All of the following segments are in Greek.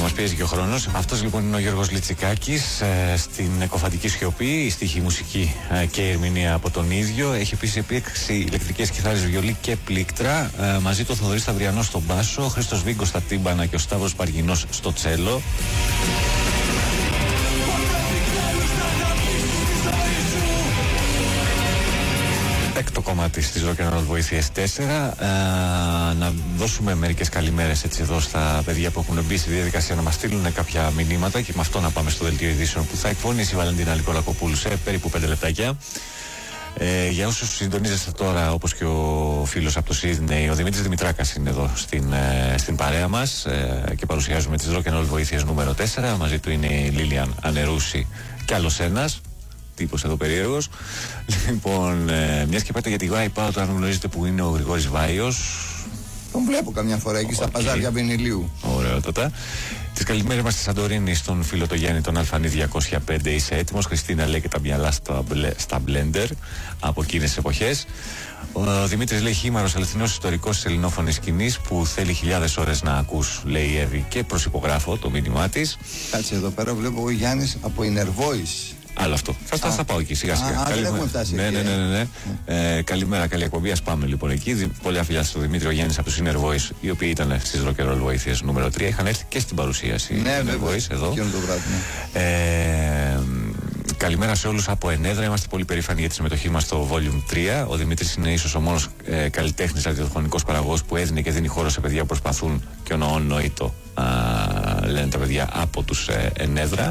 Μας πιέζει και ο χρόνος. Αυτός λοιπόν είναι ο Γιώργος Λιτσικάκης. Στην Εκοφαντική Σιωπή, η στίχη, η μουσική και η ερμηνεία από τον ίδιο. Έχει επίσης επίξει ηλεκτρικές κιθάρες, βιολί και πλήκτρα. Μαζί του ο Θοδωρής Σταυριανός στον μπάσο, ο Χρήστος Βίγκος στα τύμπανα και ο Σταύρος Παργινός στο τσέλο. Έκτο κομμάτι στις Rock and Roll Βοήθειες 4. Να δώσουμε μερικές καλημέρες έτσι εδώ στα παιδιά που έχουν μπει στη διαδικασία να μας στείλουν κάποια μηνύματα και με αυτό να πάμε στο δελτίο ειδήσεων που θα εκφωνήσει η Βαλεντίνα Νικολακοπούλου σε περίπου 5 λεπτάκια. Για όσους συντονίζεστε τώρα, όπως και ο φίλος από το Σίδνεϊ, ο Δημήτρης Δημητράκας είναι εδώ στην παρέα μας και παρουσιάζουμε τις Rock and Roll Βοήθειες νούμερο 4. Μαζί του είναι η Λίλιαν Ανερούση και άλλος ένας τύπος εδώ περίεργος. Λοιπόν, μιας και πάτε για τη Wipeout, αν γνωρίζετε που είναι ο Γρηγόρης Βάιος. Τον βλέπω καμιά φορά εκεί στα παζάρια Βενιλίου. Ωραιότατα. Τις καλημέρες μας στη Σαντορίνη, στον φίλο το Γιάννη, τον Αλφανή 205. Είσαι έτοιμος? Χριστίνα λέει και τα μυαλά στα blender από εκείνες τις εποχές. Ο Δημήτρης λέει χήμαρος αληθινός ιστορικός της ελληνόφωνης σκηνής που θέλει χιλιάδες ώρες να ακούς, λέει η Εύη, και προσυπογράφω το μήνυμά της. Κάτσε εδώ πέρα, βλέπω εγώ Γιάννης από Inner Voice. Άλλο αυτό. Θα πάω εκεί σιγά σιγά. Δεν έχουμε φτάσει εκεί. Ναι. Καλημέρα, καλή εκπομπή. Ας πάμε λοιπόν εκεί. Πολλά φιλιά στο Δημήτρη, ο Γιάννης από τους Inner Voice, οι οποίοι ήταν στις Rock and Roll Βοήθειες νούμερο 3. Είχαν έρθει και στην παρουσίαση. Ναι, Inner Voice εδώ. Το βράδυ, καλημέρα σε όλους από Ενέδρα. Είμαστε πολύ περήφανοι για τη συμμετοχή μας στο Volume 3. Ο Δημήτρης είναι ίσως ο μόνος καλλιτέχνης ραδιοφωνικός παραγωγός που έδινε και δίνει χώρο σε παιδιά που προσπαθούν και ονοήτο, λένε τα παιδιά από τους Ενέδρα.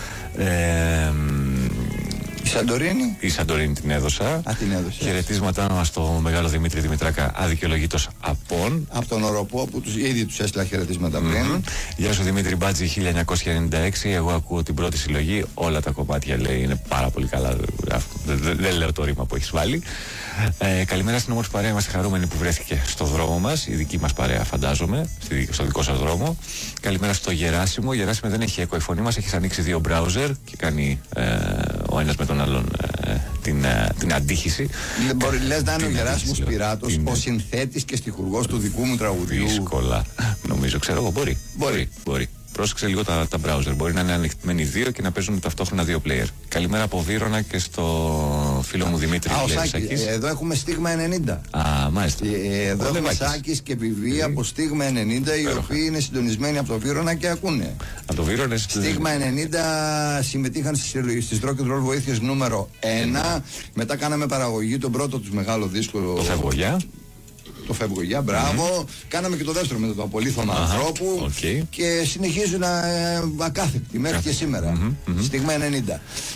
Η Σαντορίνη την έδωσα. Την έδωσε. Χαιρετίσματά μας στο μεγάλο Δημήτρη Δημητράκα, αδικαιολόγητος απόν. Από τον Οροπό που ήδη τους έστειλα χαιρετίσματα πριν. Γεια σου Δημήτρη Μπάτζη, 1996. Εγώ ακούω την πρώτη συλλογή. Όλα τα κομμάτια λέει είναι πάρα πολύ καλά. Δεν λέω το ρήμα που έχεις βάλει. Καλημέρα στην όμορφη παρέα. Είμαστε χαρούμενοι που βρέθηκε στο δρόμο μας. Η δική μας παρέα, φαντάζομαι, στο δικό σας δρόμο. Καλημέρα στο Γεράσιμο. Γεράσιμο, δεν έχει echo η φωνή μας. Έχεις ανοίξει 2 browser και κάνει ο ένας με τον άλλον την αντίχηση. Λες να είναι ο Γεράσιμος Πυράτος, ο συνθέτης και στιχουργός του δικού μου τραγουδιού. Δύσκολα. Νομίζω, ξέρω εγώ, μπορεί. Πρόσεξε λίγο τα browser. Μπορεί να είναι ανοιχτημένοι 2 και να παίζουν ταυτόχρονα 2 player. Καλημέρα από Βύρωνα και στο φίλο μου Δημήτρη Σάκης. Εδώ έχουμε Στίγμα 90. Μάλιστα. Εδώ έχουμε Σάκης και Βιβί από Στίγμα 90, οι οποίοι είναι συντονισμένοι από το Βύρωνα και ακούνε. Από το Βύρωνα Στίγμα 90 συμμετείχαν στις Rock and Roll Βοήθειες νούμερο 1. Μετά κάναμε παραγωγή τον πρώτο τους μεγάλο δίσκο. Το Φευγογιά. Το Φευγογιά, μπράβο. Κάναμε και το δεύτερο με το Απολύθωμα Ανθρώπου. Και συνεχίζουν ακάθεκτοι μέχρι και σήμερα. Στίγμα 90.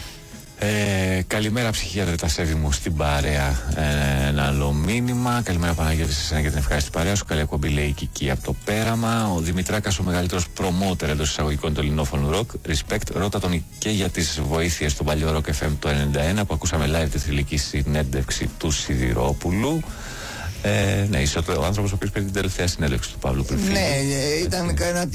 Καλημέρα ψυχίατρε Τασέβη μου στην παρέα. Ένα άλλο μήνυμα. Καλημέρα Παναγιώτη σε εσένα και την ευχάριστη παρέα σου. Καλή εκπομπή λέει η Κική από το Πέραμα. Ο Δημητράκας ο μεγαλύτερος προμότερ εντός εισαγωγικών του ελληνόφωνου ροκ. Respect. Ρώτα τον και για τις βοήθειες του παλιό Rock FM το 91 που ακούσαμε live τη θρυλική συνέντευξη του Σιδηρόπουλου. Ναι, είσαι ο άνθρωπος ο οποίος πήρε την τελευταία συνέντευξη του Παύλου πριν. Ναι, ήταν ένα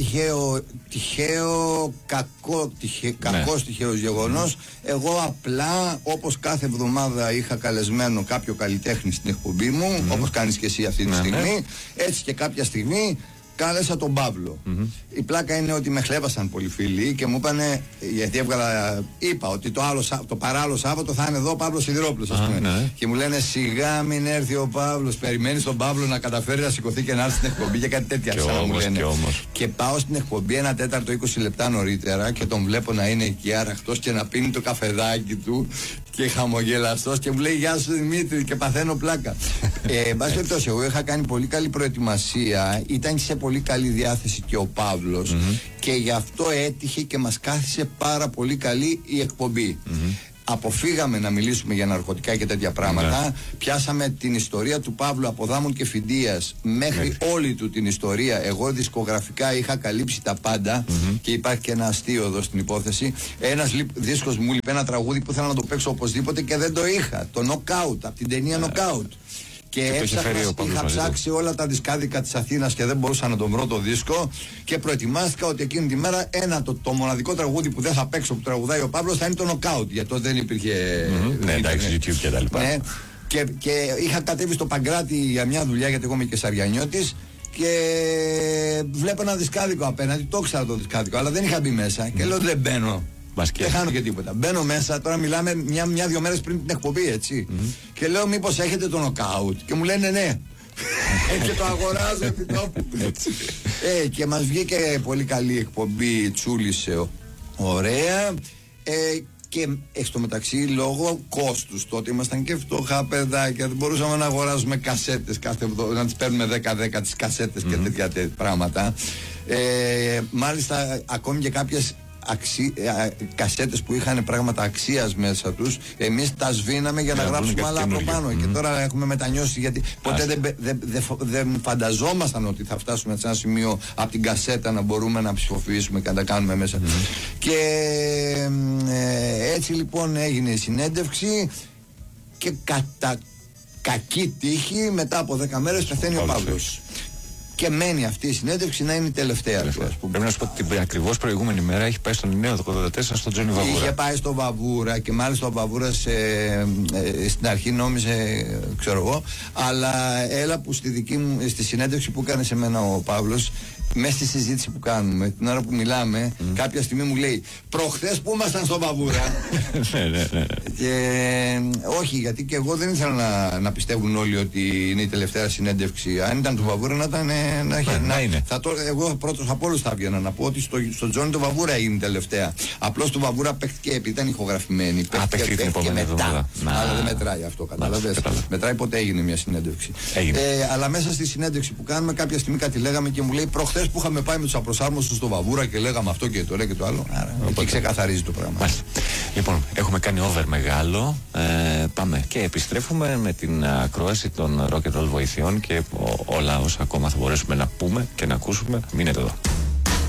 τυχαίο, κακός τυχαίος γεγονός. Εγώ απλά, όπως κάθε εβδομάδα είχα καλεσμένο κάποιο καλλιτέχνη στην εκπομπή μου, όπως κάνεις και εσύ αυτή τη στιγμή, έτσι και κάποια στιγμή κάλεσα τον Παύλο. Η πλάκα είναι ότι με χλέβασαν πολλοί φίλοι και μου είπανε, γιατί είπα ότι το παράλληλο Σάββατο θα είναι εδώ ο Παύλος Σιδηρόπουλος, ας πούμε. Και μου λένε σιγά μην έρθει ο Παύλος, περιμένεις τον Παύλο να καταφέρει να σηκωθεί και να έρθει στην εκπομπή και κάτι τέτοια. Και πάω στην εκπομπή 1/4 20 λεπτά νωρίτερα και τον βλέπω να είναι εκεί άραχτος και να πίνει το καφεδάκι του και χαμογελαστός και μου λέει γεια σου Δημήτρη και παθαίνω πλάκα. Εν πάση περιπτώσει, εγώ είχα κάνει πολύ καλή προετοιμασία, ήταν σε πολύ καλή διάθεση και ο Παύλος και γι' αυτό έτυχε και μας κάθισε πάρα πολύ καλή η εκπομπή. Αποφύγαμε να μιλήσουμε για ναρκωτικά και τέτοια πράγματα. Πιάσαμε την ιστορία του Παύλου από Δάμων και Φιντίας μέχρι όλη του την ιστορία. Εγώ δισκογραφικά είχα καλύψει τα πάντα και υπάρχει και ένα αστείο εδώ στην υπόθεση. Ένας δίσκος μου λείπει, ένα τραγούδι που ήθελα να το παίξω οπωσδήποτε και δεν το είχα. Το Knockout, από την ταινία Knockout. Και είχα ψάξει όλα τα δισκάδικα της Αθήνας και δεν μπορούσα να τον βρω το δίσκο και προετοιμάστηκα ότι εκείνη τη μέρα το μοναδικό τραγούδι που δεν θα παίξω που τραγουδάει ο Παύλος θα είναι το Knockout, γιατί τότε δεν υπήρχε ναι, εντάξει, YouTube και τα λοιπά. Ναι, και είχα κατέβει στο Παγκράτη για μια δουλειά γιατί εγώ είμαι και Σαριανιώτης Και βλέπω ένα δισκάδικο απέναντι, το ήξερα το δισκάδικο, αλλά δεν είχα μπει μέσα. Και λέω δεν μπαίνω. Μπασκετ. Δεν χάνω και τίποτα. Μπαίνω μέσα, τώρα μιλάμε μια-δυο μέρες πριν την εκπομπή, έτσι. Και λέω μήπως έχετε το νοκάουτ. Και μου λένε ναι. Και το αγοράζω επί τόπου. Και μας βγήκε πολύ καλή εκπομπή, τσούλησε ωραία. Και στο μεταξύ λόγω κόστους, τότε ήμασταν και φτωχά παιδάκια, δεν μπορούσαμε να αγοράζουμε κασέτες να τις παίρνουμε 10-10 τις κασέτες και τέτοια πράγματα. Μάλιστα ακόμη και κάποιες κασέτες που είχαν πράγματα αξίας μέσα τους, εμείς τα σβήναμε για να γράψουμε άλλα από πάνω. Και τώρα έχουμε μετανιώσει, γιατί ποτέ δεν φανταζόμασταν ότι θα φτάσουμε σε ένα σημείο από την κασέτα να μπορούμε να ψηφοποιήσουμε και να τα κάνουμε μέσα. Και έτσι λοιπόν έγινε η συνέντευξη και κατά κακή τύχη μετά από 10 μέρες πεθαίνει ο Παύλος. Και μένει αυτή η συνέντευξη να είναι η τελευταία. Πρέπει να σου πω ότι την ακριβώς προηγούμενη μέρα έχει πάει στον Νέο 84 στον Τζόνι Βαβούρα. Είχε πάει στο Βαβούρα και μάλιστα ο Βαβούρας στην αρχή νόμιζε, ξέρω εγώ, αλλά έλα που στη συνέντευξη που έκανε σε μένα ο Παύλος, μέσα στη συζήτηση που κάνουμε, την ώρα που μιλάμε, κάποια στιγμή μου λέει προχθές που ήμασταν στο Βαβούρα. Και όχι, γιατί και εγώ δεν ήθελα να πιστεύουν όλοι ότι είναι η τελευταία συνέντευξη. Αν ήταν του Βαβούρα να ήταν. Εγώ πρώτος από όλους θα έβγαινα να πω ότι στο Τζόνι το Βαβούρα έγινε τελευταία. Απλώς το Βαβούρα παίχτηκε επειδή ήταν ηχογραφημένη. Παίχτηκε μετά. Αλλά δεν μετράει αυτό, καταλαβες. Μετράει πότε έγινε μια συνέντευξη. Αλλά μέσα στη συνέντευξη που κάνουμε, κάποια στιγμή κάτι λέγαμε και μου λέει προχθές που είχαμε πάει με τους απροσάρμοστους στο Βαβούρα και λέγαμε αυτό και το λέει και το άλλο. Άρα εκεί ξεκαθαρίζει το πράγμα. Λοιπόν, έχουμε κάνει over μεγάλο. Πάμε και επιστρέφουμε με την ακρόαση των rock and roll βοηθειών και όλα όσα ακόμα θα μπορέσουμε να πούμε και να ακούσουμε. Μείνετε εδώ.